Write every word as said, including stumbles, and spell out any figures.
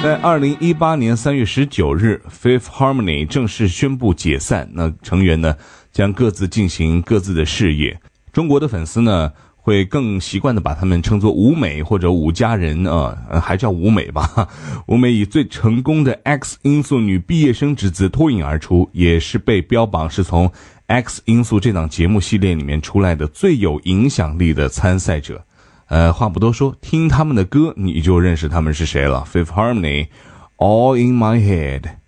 在二零一八年三月十九日 Fifth Harmony 正式宣布解散，那成员呢将各自进行各自的事业。中国的粉丝呢会更习惯的把他们称作舞美或者舞家人啊、呃，还叫舞美吧。舞美以最成功的 X 音速女毕业生之姿脱颖而出，也是被标榜是从 X 音速这档节目系列里面出来的最有影响力的参赛者。呃，话不多说，听他们的歌你就认识他们是谁了。Fifth Harmony, All in My Head。